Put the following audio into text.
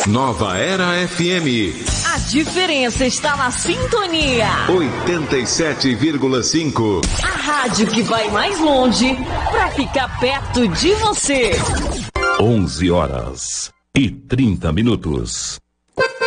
Nova Era FM. A diferença está na sintonia. 87,5. A rádio que vai mais longe para ficar perto de você. 11h30.